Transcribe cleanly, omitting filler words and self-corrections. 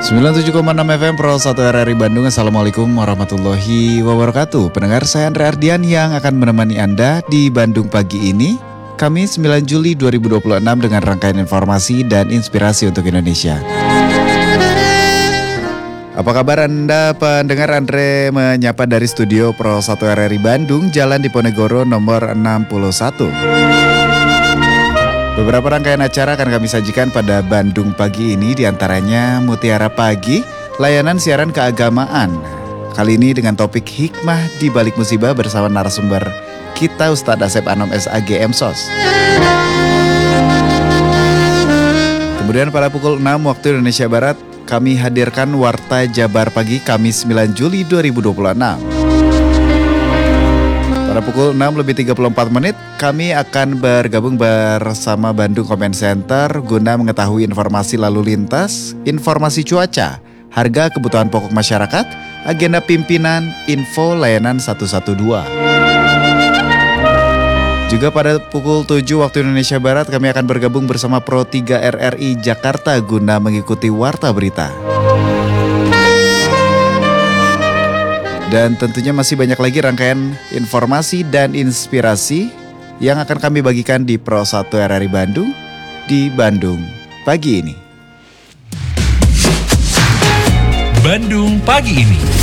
97,6 FM Pro 1 RRI Bandung. Assalamualaikum warahmatullahi wabarakatuh. Pendengar, saya Andre Ardian yang akan menemani Anda di Bandung pagi ini, Kamis 9 Juli 2026 dengan rangkaian informasi dan inspirasi untuk Indonesia. Apa kabar Anda pendengar? Andre menyapa dari studio Pro 1 RRI Bandung, Jalan Diponegoro nomor 61. Beberapa rangkaian acara akan kami sajikan pada Bandung pagi ini, diantaranya Mutiara Pagi, layanan siaran keagamaan. Kali ini dengan topik hikmah di balik musibah bersama narasumber kita Ustadz Asep Anom SAG MSOS. Kemudian pada pukul 6 waktu Indonesia Barat, kami hadirkan Warta Jabar Pagi Kamis 9 Juli 2026. Pada pukul 6:34 kami akan bergabung bersama Bandung Comment Center guna mengetahui informasi lalu lintas, informasi cuaca, harga kebutuhan pokok masyarakat, agenda pimpinan, info layanan 112. Juga pada pukul 7 waktu Indonesia Barat kami akan bergabung bersama Pro 3 RRI Jakarta guna mengikuti Warta Berita. Dan tentunya masih banyak lagi rangkaian informasi dan inspirasi yang akan kami bagikan di Pro 1 RRI Bandung di Bandung pagi ini. Bandung pagi ini.